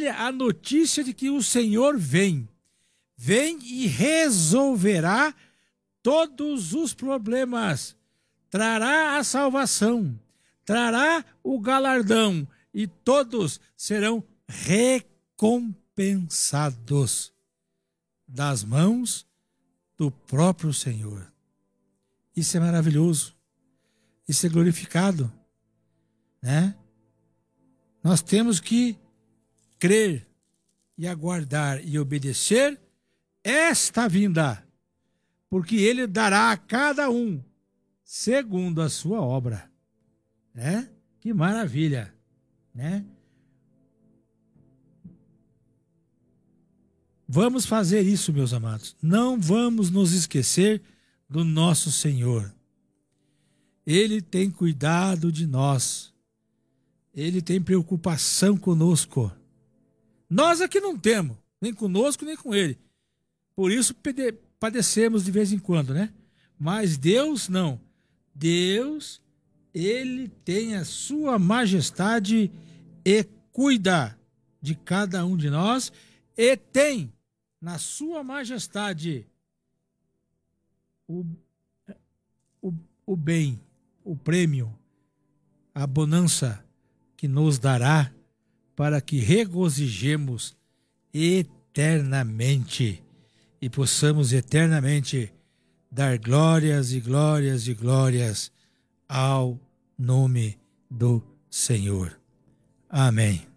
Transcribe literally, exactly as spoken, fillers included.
Olha a notícia de que o Senhor vem. Vem e resolverá todos os problemas. Trará a salvação. Trará o galardão. E todos serão recompensados das mãos do próprio Senhor. Isso é maravilhoso. Isso é glorificado, né? Nós temos que crer e aguardar e obedecer esta vinda, porque ele dará a cada um segundo a sua obra, né? Que maravilha, né? Vamos fazer isso, meus amados. Não vamos nos esquecer do nosso Senhor. Ele tem cuidado de nós. Ele tem preocupação conosco. Nós aqui não temos, nem conosco, nem com ele. Por isso padecemos de vez em quando, né? Mas Deus não. Deus, ele tem a sua majestade e cuida de cada um de nós e tem na sua majestade o, o, o bem, o prêmio, a bonança que nos dará para que regozijemos eternamente e possamos eternamente dar glórias e glórias e glórias ao nome do Senhor. Amém.